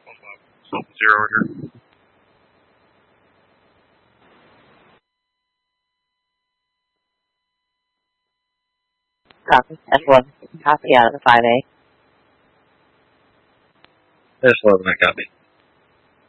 Zero order. Copy. S1. Copy out of the 5A. S11, I copy.